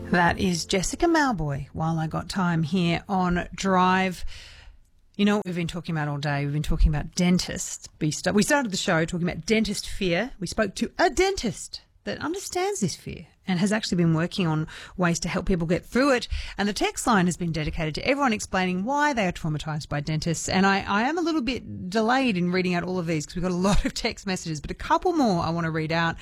That is Jessica Malboy, While I Got Time, here on Drive. You know what we've been talking about all day? We've been talking about dentists. We started the show talking about dentist fear. We spoke to a dentist that understands this fear and has actually been working on ways to help people get through it. And the text line has been dedicated to everyone explaining why they are traumatised by dentists. And I am a little bit delayed in reading out all of these because we've got a lot of text messages, but a couple more I want to read out.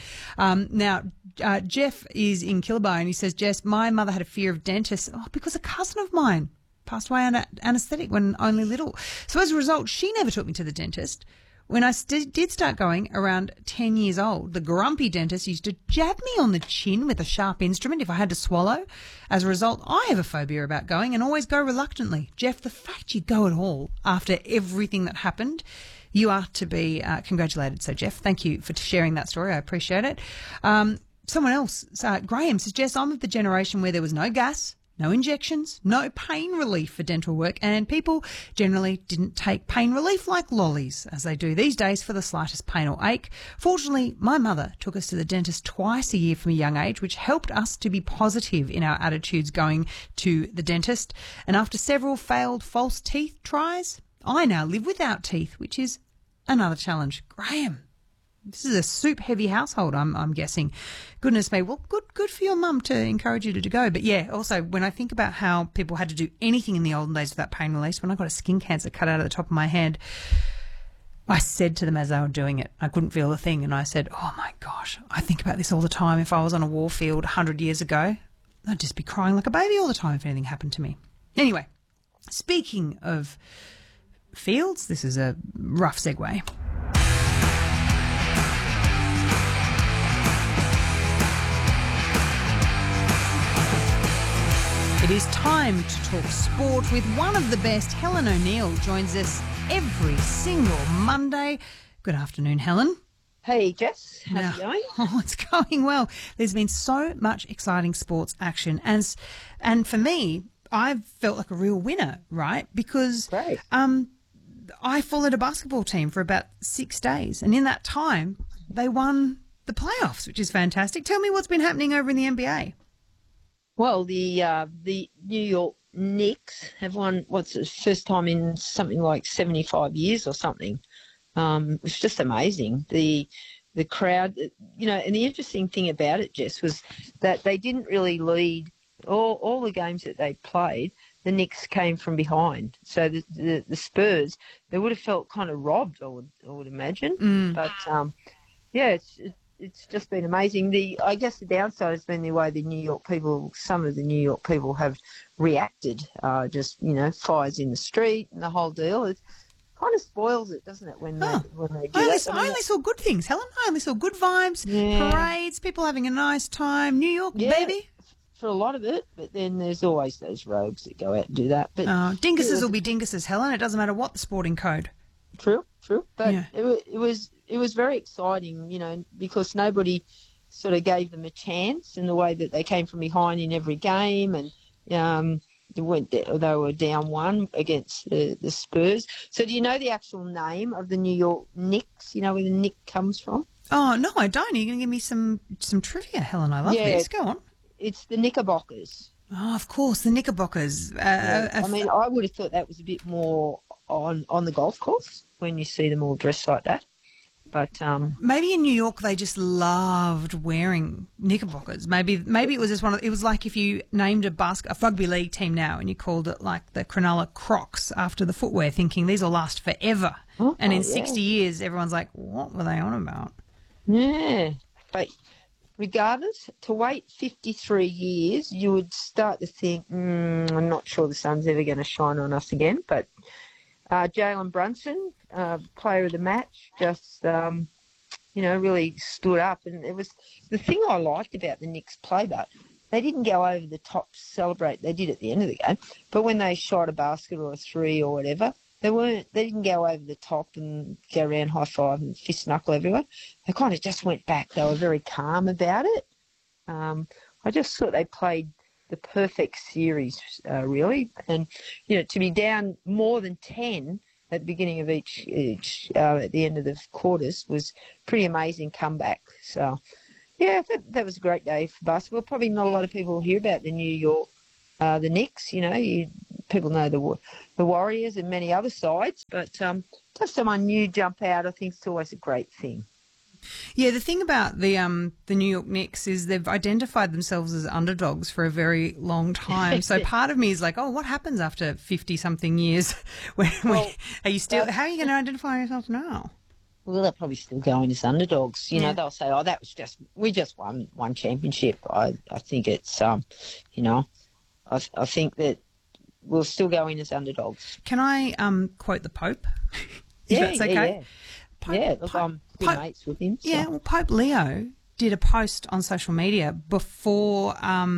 Jeff is in Killabah and he says, Jess, my mother had a fear of dentists because a cousin of mine passed away on anaesthetic when only little. So as a result, she never took me to the dentist. When I did start going around 10 years old, the grumpy dentist used to jab me on the chin with a sharp instrument if I had to swallow. As a result, I have a phobia about going and always go reluctantly. Jeff, the fact you go at all after everything that happened, you are to be congratulated. So, Jeff, thank you for sharing that story. I appreciate it. Someone else, Graham, says, Jess, I'm of the generation where there was no gas, no injections, no pain relief for dental work, and people generally didn't take pain relief like lollies, as they do these days for the slightest pain or ache. Fortunately, my mother took us to the dentist twice a year from a young age, which helped us to be positive in our attitudes going to the dentist. And after several failed false teeth tries, I now live without teeth, which is another challenge. Graham, this is a soup-heavy household, I'm guessing. Goodness me. Well, good for your mum to encourage you to go. But, yeah, also, when I think about how people had to do anything in the olden days without pain relief, when I got a skin cancer cut out of the top of my head, I said to them as they were doing it, I couldn't feel a thing, and I said, oh, my gosh, I think about this all the time. If I was on a war field 100 years ago, I'd just be crying like a baby all the time if anything happened to me. Anyway, speaking of fields, this is a rough segue. It is time to talk sport with one of the best. Helen O'Neill joins us every single Monday. Good afternoon, Helen. Hey, Jess. How's it going? Oh, it's going well. There's been so much exciting sports action. And for me, I've felt like a real winner, right? Because I followed a basketball team for about 6 days. And in that time, they won the playoffs, which is fantastic. Tell me what's been happening over in the NBA. Well, the New York Knicks have won, what's the first time in something like 75 years or something. It's just amazing. The crowd, you know, and the interesting thing about it, Jess, was that they didn't really lead all the games that they played. The Knicks came from behind. So the Spurs, they would have felt kind of robbed, I would imagine. But, yeah, it's just been amazing. I guess the downside has been the way some of the New York people have reacted. Just, you know, fires in the street and the whole deal. It kind of spoils it, doesn't it, when they do that? I only saw good things, Helen. I only saw good vibes, parades, people having a nice time. New York, baby. For a lot of it, but then there's always those rogues that go out and do that. But dinguses will be dinguses, Helen. It doesn't matter what the sporting code. True. But it was very exciting, you know, because nobody sort of gave them a chance in the way that they came from behind in every game, and they were down one against the Spurs. So do you know the actual name of the New York Knicks? You know where the Knick comes from? Oh, no, I don't. Are you going to give me some trivia, Helen? I love this. Go on. It's the Knickerbockers. Oh, of course, the Knickerbockers. I mean, I would have thought that was a bit more on the golf course when you see them all dressed like that. But maybe in New York they just loved wearing knickerbockers. Maybe it was just it was like if you named a rugby league team now and you called it like the Cronulla Crocs after the footwear, thinking these will last forever. And in 60 years, everyone's like, what were they on about? Yeah, but regardless, to wait 53 years, you would start to think, I'm not sure the sun's ever going to shine on us again. But Jalen Brunson, player of the match, just, really stood up. And it was the thing I liked about the Knicks play, but they didn't go over the top to celebrate. They did at the end of the game. But when they shot a basket or a three or whatever, they didn't go over the top and go around high five and fist knuckle everyone. They kind of just went back. They were very calm about it. I just thought they played the perfect series, really. And, you know, to be down more than 10 at the beginning of each at the end of the quarters was pretty amazing comeback. So, Yeah, that was a great day for basketball. Probably not a lot of people hear about the New York, the Knicks. People know the Warriors and many other sides, but to have someone new jump out, I think it's always a great thing. Yeah, the thing about the New York Knicks is they've identified themselves as underdogs for a very long time. So part of me is like, oh, what happens after 50-something years? Are you still? How are you going to identify yourself now? Well, they're probably still going as underdogs. They'll say, "Oh, we just won one championship." I think it's I think that we'll still go in as underdogs. Can I quote the Pope? If that's okay. Yeah. Look, I'm good mates with him. So. Yeah. Well, Pope Leo did a post on social media before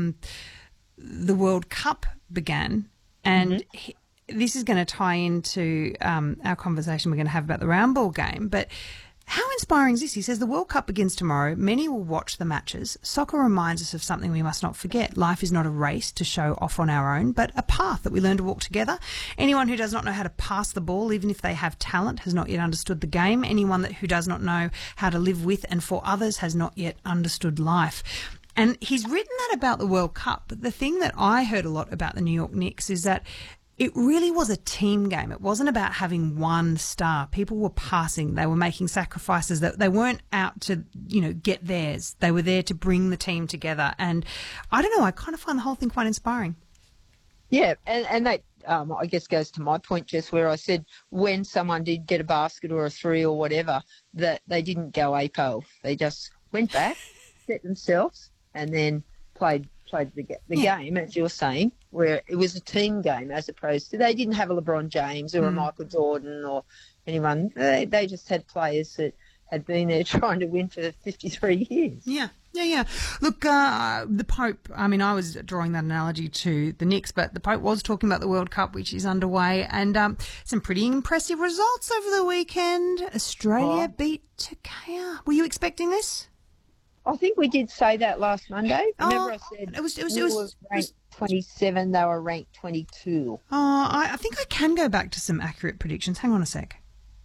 the World Cup began, and this is going to tie into our conversation we're going to have about the round ball game. But how inspiring is this? He says, the World Cup begins tomorrow. Many will watch the matches. Soccer reminds us of something we must not forget. Life is not a race to show off on our own, but a path that we learn to walk together. Anyone who does not know how to pass the ball, even if they have talent, has not yet understood the game. Anyone who does not know how to live with and for others has not yet understood life. And he's written that about the World Cup. But the thing that I heard a lot about the New York Knicks is that it really was a team game. It wasn't about having one star. People were passing. They were making sacrifices. That they weren't out to, get theirs. They were there to bring the team together. And I don't know, I kind of find the whole thing quite inspiring. Yeah, and that I guess goes to my point, Jess, where I said when someone did get a basket or a three or whatever, that they didn't go APO. They just went back, set themselves, and then played the game, as you're saying, where it was a team game as opposed to they didn't have a LeBron James or a Michael Jordan or anyone. They just had players that had been there trying to win for 53 years. Yeah. Look, the Pope, I mean, I was drawing that analogy to the Knicks, but the Pope was talking about the World Cup, which is underway, and some pretty impressive results over the weekend. Australia beat Turkey. Were you expecting this? I think we did say that last Monday. Remember I said it was ranked 27, they were ranked 22. I think I can go back to some accurate predictions. Hang on a sec.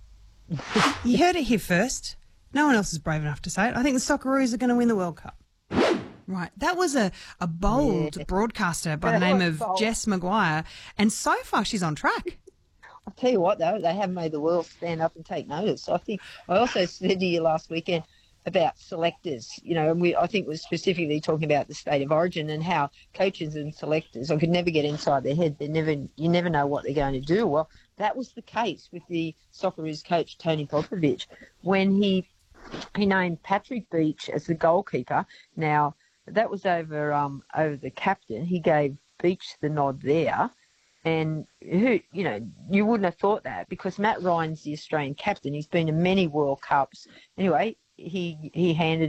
You heard it here first. No one else is brave enough to say it. I think the Socceroos are going to win the World Cup. Right. That was a bold broadcaster by the name of Jess Maguire, and so far she's on track. I'll tell you what, though, they have made the world stand up and take notice. I also said to you last weekend about selectors, and I think we're specifically talking about the state of origin and how coaches and selectors, I could never get inside their head. You never know what they're going to do. Well, that was the case with the Socceroos coach, Tony Popovic, when he named Patrick Beach as the goalkeeper. Now, that was over the captain. He gave Beach the nod there. And you wouldn't have thought that because Matt Ryan's the Australian captain. He's been to many World Cups. Anyway, he handed